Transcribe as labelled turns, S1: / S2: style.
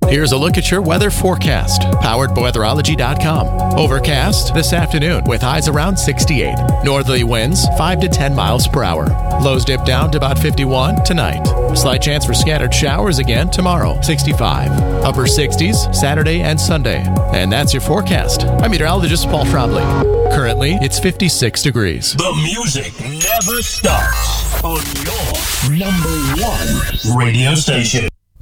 S1: Here's a look at your weather forecast, powered by weatherology.com. Overcast this afternoon with highs around 68. Northerly winds 5 to 10 miles per hour. Lows dip down to about 51 tonight. Slight chance for scattered showers again tomorrow, 65. Upper 60s Saturday and Sunday. And that's your forecast. I'm meteorologist Paul Trombley. Currently, it's 56 degrees.
S2: The music never stops on your number one radio station.